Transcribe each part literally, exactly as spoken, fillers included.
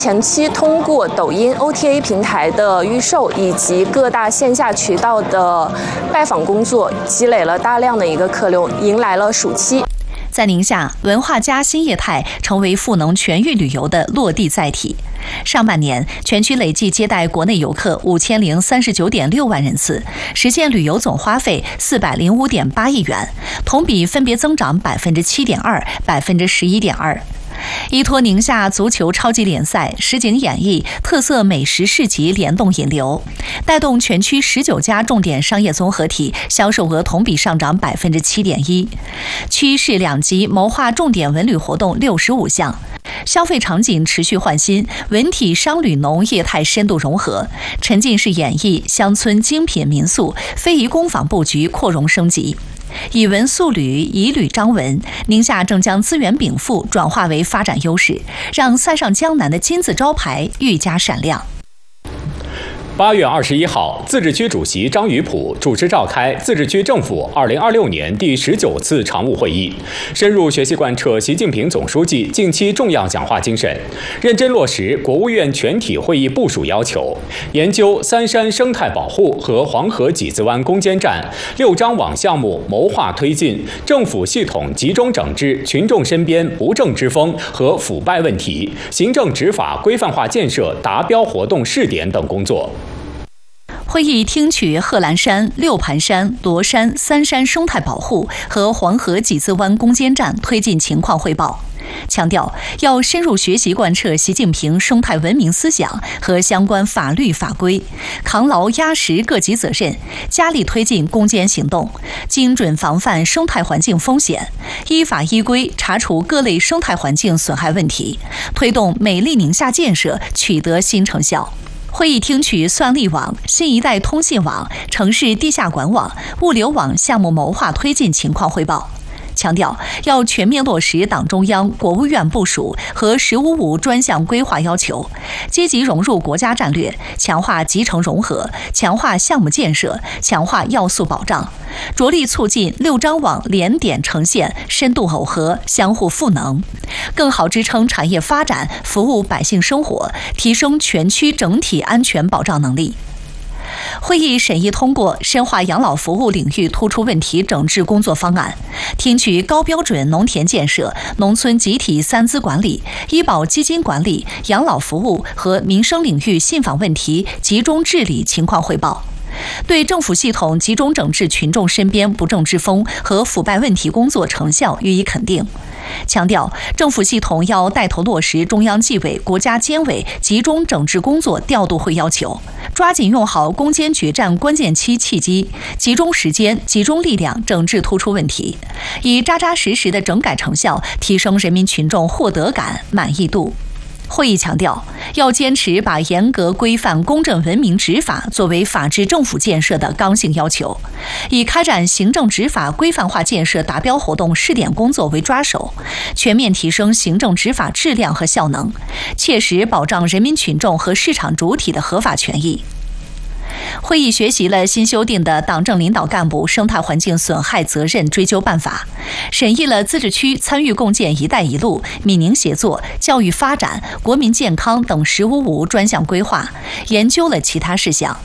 前期通过抖音 O T A 平台的预售以及各大线下渠道的拜访工作，积累了大量的一个客流，迎来了暑期。 在宁夏，文化加新业态成为赋能全域旅游的落地载体。上半年，全区累计接待国内游客五千零三十九点六万人次，实现旅游总花费四百零五点八亿元，同比分别增长百分之七点二、百分之十一点二。依托宁夏足球超级联赛、实景演艺、特色美食市集联动引流，带动全区十九家重点商业综合体销售额同比上涨百分之七点一。区市两级谋划重点文旅活动六十五项，消费场景持续换新，文体商旅农业态深度融合，沉浸式演艺、乡村精品民宿、非遗工坊布局扩容升级。以文塑旅，以旅张文，宁夏正将资源禀赋转化为发展优势，让塞上江南的金字招牌愈加闪亮。 八月二十一号，自治区主席张宇普主持召开自治区政府二零二六年第十九次常务会议，深入学习贯彻习近平总书记近期重要讲话精神，认真落实国务院全体会议部署要求，研究三山生态保护和黄河几字湾攻坚战六张网项目，谋划推进政府系统集中整治群众身边不正之风和腐败问题，行政执法规范化建设达标活动试点等工作。 会议听取贺兰山、六盘山、罗山三山生态保护和黄河几字湾攻坚战推进情况汇报，强调要深入学习贯彻习近平生态文明思想和相关法律法规，扛牢压实各级责任，加力推进攻坚行动，精准防范生态环境风险，依法依规查处各类生态环境损害问题，推动美丽宁夏建设取得新成效。会议听取算力网、新一代通信网、城市地下管网、物流网项目谋划推进情况汇报，强调要全面落实党中央、国务院部署和“十五五”专项规划要求，积极融入国家战略，强化集成融合，强化项目建设，强化要素保障，着力促进六张网联点呈现、深度耦合、相互赋能，更好支撑产业发展，服务百姓生活，提升全区整体安全保障能力。会议审议通过深化养老服务领域突出问题整治工作方案，听取高标准农田建设、农村集体三资管理、医保基金管理、养老服务和民生领域信访问题集中治理情况汇报，对政府系统集中整治群众身边不正之风和腐败问题工作成效予以肯定，强调政府系统要带头落实中央纪委、国家监委集中整治工作调度会要求，抓紧用好攻坚决战关键期契机，集中时间、集中力量整治突出问题，以扎扎实实的整改成效提升人民群众获得感、满意度。会议强调，要坚持把严格规范、公正文明执法作为法治政府建设的刚性要求，以开展行政执法规范化建设达标活动试点工作为抓手，全面提升行政执法质量和效能，切实保障人民群众和市场主体的合法权益。会议学习了新修订的党政领导干部生态环境损害责任追究办法，审议了自治区参与共建“一带一路”、闽宁协作、教育发展、国民健康等“十五五”专项规划，研究了其他事项。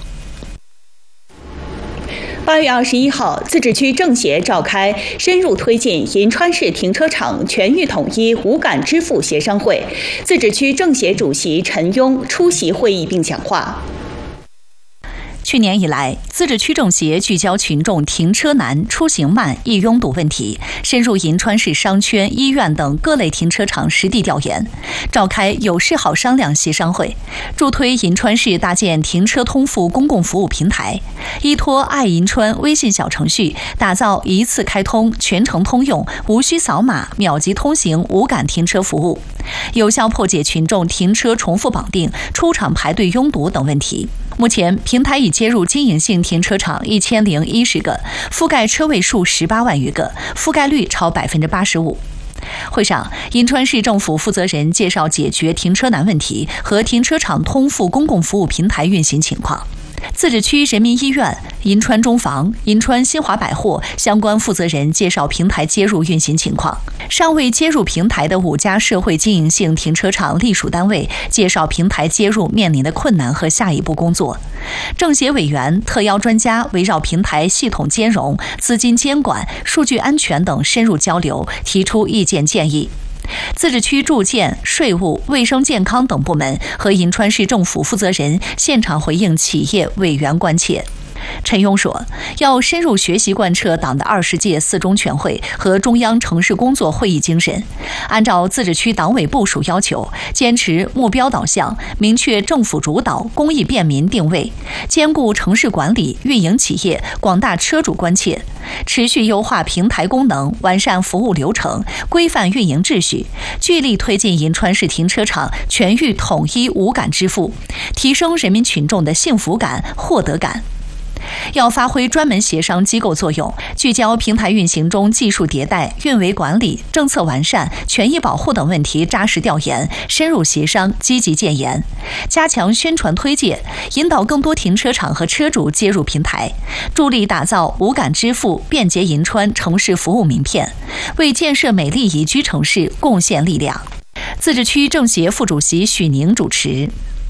八月二十一号，自治区政协召开深入推进银川市停车场全域统一无感支付协商会，自治区政协主席陈庸出席会议并讲话。 去年以来，自治区政协聚焦群众停车难、出行慢、易拥堵问题，深入银川市商圈、医院等各类停车场实地调研，召开有事好商量协商会，助推银川市搭建停车通付公共服务平台，依托爱银川微信小程序，打造一次开通、全程通用、无需扫码、秒级通行无感停车服务，有效破解群众停车重复绑定、出厂排队拥堵等问题。目前，平台已接入经营性停车场一千零一十个，覆盖车位数十八万余个，覆盖率超百分之八十五。会上，银川市政府负责人介绍解决停车难问题和停车场通付公共服务平台运行情况。 自治区人民医院、银川中房、银川新华百货相关负责人介绍平台接入运行情况。尚未接入平台的五家社会经营性停车场隶属单位介绍平台接入面临的困难和下一步工作。政协委员、特邀专家围绕平台系统兼容、资金监管、数据安全等深入交流，提出意见建议。自治区住建、税务、卫生健康等部门和银川市政府负责人现场回应企业委员关切。陈勇说，要深入学习贯彻党的二十届四中全会和中央城市工作会议精神，按照自治区党委部署要求，坚持目标导向，明确政府主导、公益便民定位，兼顾城市管理、运营企业、广大车主关切，持续优化平台功能，完善服务流程，规范运营秩序，聚力推进银川市停车场全域统一无感支付，提升人民群众的幸福感、获得感。要发挥专门协商机构作用，聚焦平台运行中技术迭代、运维管理、政策完善、权益保护等问题扎实调研，深入协商，积极建言，加强宣传推介，引导更多停车场和车主接入平台，助力打造无感支付便捷银川城市服务名片，为建设美丽宜居城市贡献力量。自治区政协副主席许宁主持。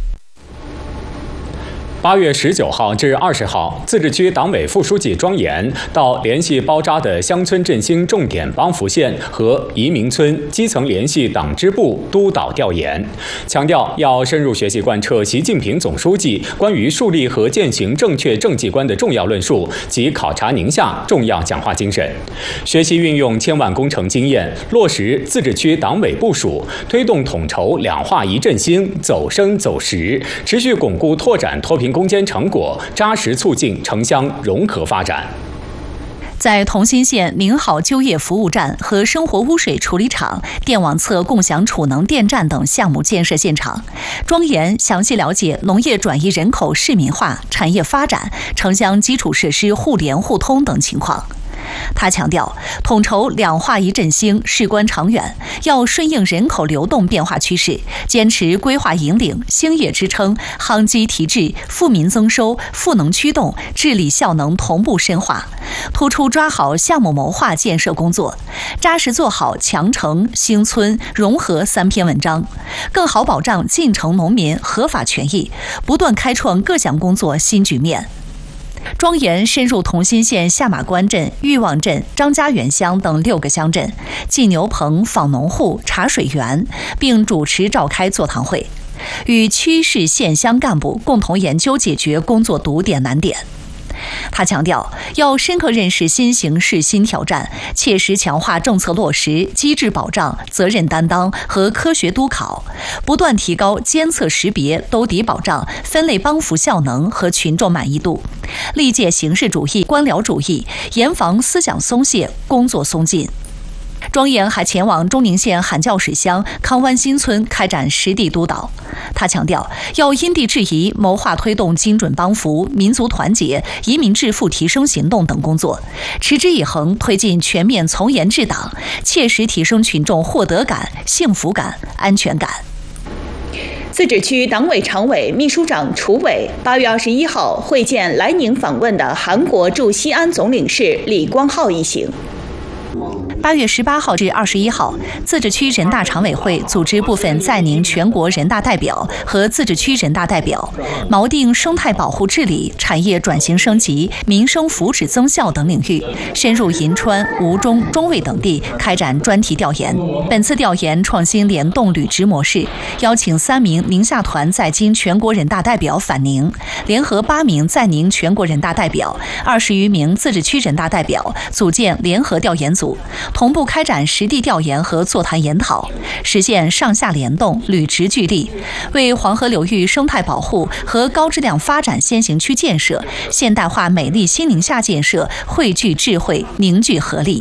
八月十九号至二十号，自治区党委副书记庄严到联系包扎的乡村振兴重点帮扶县和移民村基层联系党支部督导调研，强调要深入学习贯彻习近平总书记关于树立和践行正确政绩观的重要论述及考察宁夏重要讲话精神，学习运用千万工程经验，落实自治区党委部署，推动统筹两化一振兴走深走实，持续巩固拓展脱贫攻坚成果，扎实促进城乡融合发展。 在同心县宁好就业服务站和生活污水处理厂、电网测共享储能电站等项目建设现场，庄严详细了解农业转移人口市民化、产业发展、城乡基础设施互联互通等情况。他强调，统筹两化一振兴事关长远，要顺应人口流动变化趋势，坚持规划引领、兴业支撑、夯基提质、富民增收、赋能驱动、治理效能同步深化，突出抓好项目谋划建设工作，扎实做好强城、兴村、融合三篇文章，更好保障进城农民合法权益，不断开创各项工作新局面。庄严深入同心县下马关镇、裕望镇、张家园乡等六个乡镇，进牛棚、访农户、查水源，并主持召开座谈会，与区市县乡干部共同研究解决工作堵点难点。他强调，要深刻认识新形势新挑战，切实强化政策落实、机制保障、责任担当和科学督考，不断提高监测识别、兜底保障、分类帮扶效能和群众满意度，力戒形式主义、官僚主义，严防思想松懈、工作松劲。庄严还前往中宁县喊教水乡康湾新村开展实地督导。他强调，要因地制宜谋划推动精准帮扶、民族团结、移民致富提升行动等工作，持之以恒推进全面从严治党，切实提升群众获得感、幸福感、安全感。 自治区党委常委、秘书长楚伟八月二十一号会见来宁访问的韩国驻西安总领事李光浩一行。 八月十八号至二十一号，自治区人大常委会组织部分在宁全国人大代表和自治区人大代表，锚定生态保护治理、产业转型升级、民生福祉增效等领域，深入银川、吴中、中卫等地开展专题调研。本次调研创新联动履职模式，邀请三名宁夏团在京全国人大代表返宁，联合八名在宁全国人大代表、二十余名自治区人大代表，组建联合调研组，同步开展实地调研和座谈研讨，实现上下联动、履职俱力，为黄河流域生态保护和高质量发展先行区建设、现代化美丽新宁夏建设汇聚智慧、凝聚合力。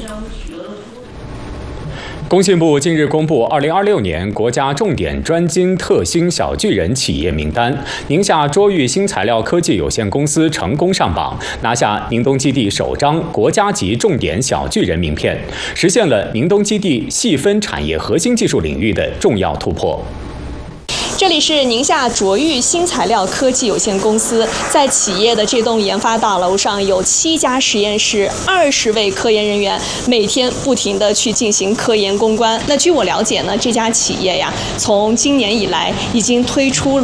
工信部近日公布二零二六年国家重点专精特新小巨人企业名单，宁夏卓裕新材料科技有限公司成功上榜，拿下宁东基地首张国家级重点小巨人名片，实现了宁东基地细分产业核心技术领域的重要突破。 这里是宁夏卓玉新材料科技有限公司，在企业的这栋研发大楼上有七家实验室，二十位科研人员，每天不停地去进行科研攻关。那据我了解呢，这家企业呀，从今年以来已经推出